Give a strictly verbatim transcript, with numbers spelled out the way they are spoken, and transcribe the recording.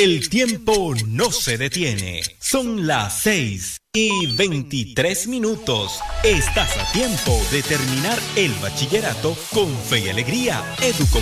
El tiempo no se detiene. Son las seis y veintitrés minutos. Estás a tiempo de terminar el bachillerato con fe y alegría. Educomunicaciones